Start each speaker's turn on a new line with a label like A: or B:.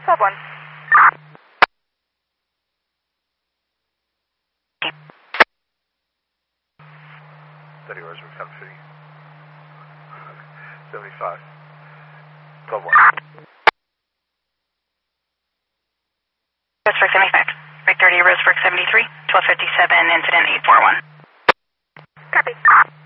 A: 1.
B: 30 Roseburg 750. 75. 12 1.
A: Roseburg 75. Break 30, Roseburg 73, 1257, incident 841. Copy.